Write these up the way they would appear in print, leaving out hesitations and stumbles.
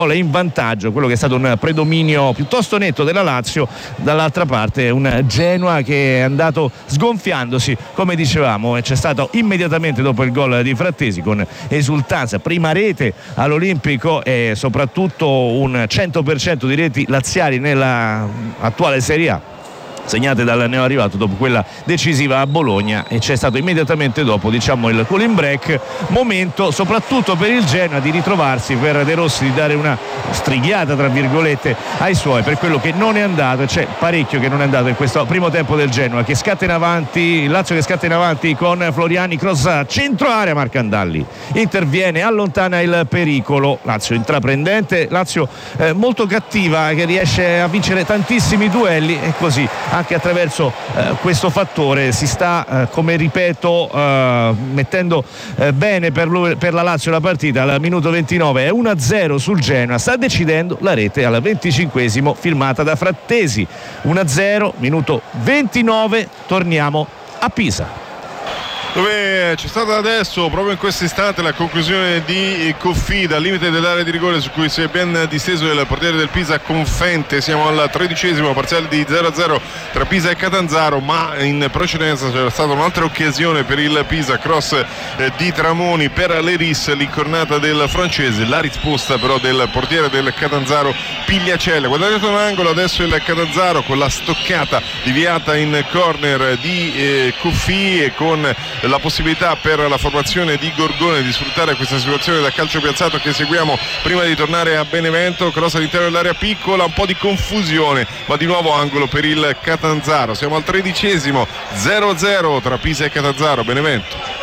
è in vantaggio, quello che è stato un predominio piuttosto netto della Lazio. Dall'altra parte un Genoa che è andato sgonfiandosi, come dicevamo, e c'è stato immediatamente dopo il gol di Frattesi con esultanza, prima rete all'Olimpico e soprattutto un 100% di reti laziali nella attuale Serie A, segnate dal neoarrivato dopo quella decisiva a Bologna, e c'è stato immediatamente dopo il cooling break, momento soprattutto per il Genoa di ritrovarsi, per De Rossi di dare una strigliata tra virgolette ai suoi, per quello che non è andato, c'è parecchio che non è andato in questo primo tempo del Genoa, che scatta in avanti, il Lazio che scatta in avanti con Floriani, cross centro area, Marcandalli interviene, allontana il pericolo. Lazio intraprendente, Lazio molto cattiva, che riesce a vincere tantissimi duelli, e così anche attraverso questo fattore si sta, come ripeto, mettendo bene per la Lazio la partita. Al minuto 29 è 1-0 sul Genoa, sta decidendo la rete al 25esimo firmata da Frattesi. 1-0, minuto 29, torniamo a Pisa, dove c'è stata adesso, proprio in questo istante, la conclusione di Coffì dal limite dell'area di rigore, su cui si è ben disteso il portiere del Pisa Confente. Siamo al 13esimo, parziale di 0-0 tra Pisa e Catanzaro, ma in precedenza c'era stata un'altra occasione per il Pisa, cross di Tramoni per Leris, l'incornata del francese, la risposta però del portiere del Catanzaro Pigliacella. Guardato un angolo adesso il Catanzaro con la stoccata deviata in corner di Coffì, e con la possibilità per la formazione di Gorgone di sfruttare questa situazione da calcio piazzato che seguiamo prima di tornare a Benevento. Cross all'interno dell'area piccola, un po' di confusione, ma di nuovo angolo per il Catanzaro. Siamo al 13esimo, 0-0 tra Pisa e Catanzaro. Benevento.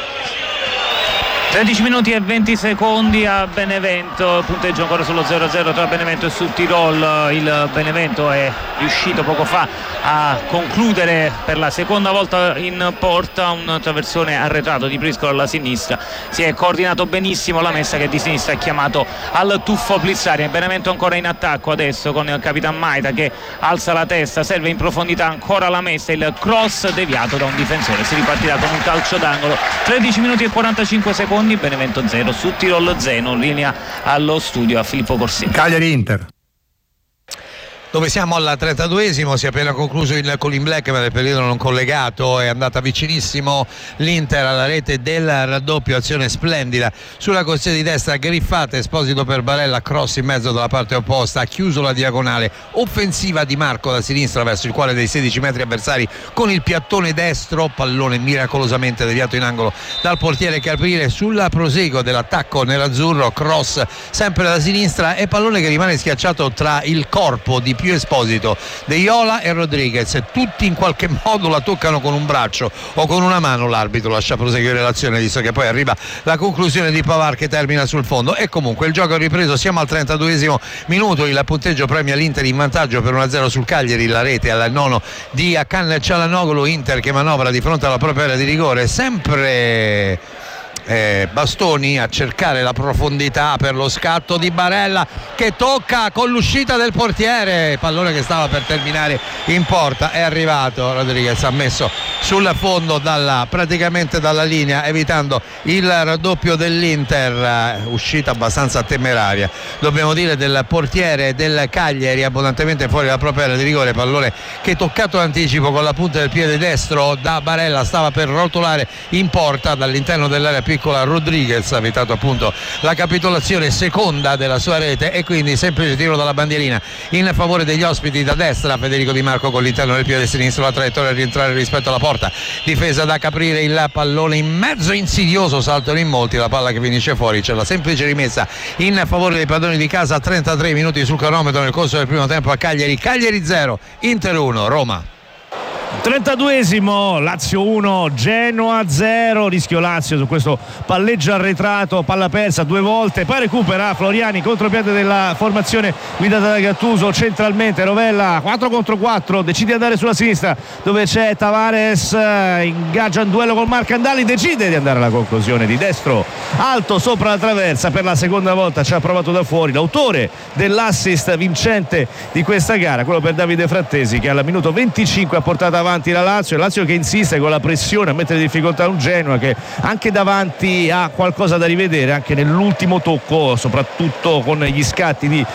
13 minuti e 20 secondi a Benevento, punteggio ancora sullo 0-0 tra Benevento e Südtirol. Il Benevento è riuscito poco fa a concludere per la seconda volta in porta un traversone arretrato di Prisco alla sinistra. Si è coordinato benissimo la Messa, che di sinistra ha chiamato al tuffo Plizzari. Il Benevento ancora in attacco adesso con il Capitan Maita che alza la testa, serve in profondità ancora la Messa, il cross deviato da un difensore. Si ripartirà con un calcio d'angolo. 13 minuti e 45 secondi, Benevento 0, Südtirol 0. Linea allo studio a Filippo Corsini. Cagliari Inter, dove siamo al 32esimo, si è appena concluso il cooling black, ma nel periodo non collegato è andata vicinissimo l'Inter alla rete del raddoppio, azione splendida sulla corsia di destra, Griffate, Esposito per Barella, cross in mezzo dalla parte opposta, ha chiuso la diagonale offensiva di Marco da sinistra verso il quale dei 16 metri avversari con il piattone destro, pallone miracolosamente deviato in angolo dal portiere Caprile sul proseguo dell'attacco nerazzurro, cross sempre da sinistra e pallone che rimane schiacciato tra il corpo di più Esposito, De Iola e Rodriguez. Tutti in qualche modo la toccano con un braccio o con una mano, l'arbitro lascia proseguire l'azione visto che poi arriva la conclusione di Pavard che termina sul fondo. E comunque il gioco è ripreso, siamo al 32esimo minuto, il punteggio premia l'Inter in vantaggio per 1-0 sul Cagliari, la rete al nono di Akan Çalhanoğlu, Inter che manovra di fronte alla propria area di rigore, sempre Bastoni a cercare la profondità per lo scatto di Barella che tocca con l'uscita del portiere, pallone che stava per terminare in porta, è arrivato Rodriguez, ha messo sul fondo praticamente dalla linea, evitando il raddoppio dell'Inter. Uscita abbastanza temeraria, dobbiamo dire, del portiere del Cagliari, abbondantemente fuori dalla propria area di rigore, pallone che toccato anticipo con la punta del piede destro da Barella, stava per rotolare in porta dall'interno dell'area piccola. Rodriguez ha evitato appunto la capitolazione seconda della sua rete, e quindi semplice tiro dalla bandierina in favore degli ospiti da destra. Federico Di Marco con l'interno del piede sinistro, la traiettoria a rientrare rispetto alla porta, difesa da Caprile, il pallone in mezzo, insidioso, saltano in molti, la palla che finisce fuori. C'è la semplice rimessa in favore dei padroni di casa. 33 minuti sul cronometro nel corso del primo tempo a Cagliari 0, Inter 1, Roma. 32esimo, Lazio 1, Genoa 0, rischio Lazio su questo palleggio arretrato, palla persa due volte, poi recupera Floriani, contropiede della formazione guidata da Gattuso, centralmente Rovella 4 contro 4, decide di andare sulla sinistra dove c'è Tavares, ingaggia un duello con Marcandalli, decide di andare alla conclusione di destro alto sopra la traversa, per la seconda volta ci ha provato da fuori l'autore dell'assist vincente di questa gara, quello per Davide Frattesi, che al minuto 25 ha portato avanti la Lazio che insiste con la pressione a mettere in difficoltà un Genoa che anche davanti ha qualcosa da rivedere, anche nell'ultimo tocco, soprattutto con gli scatti di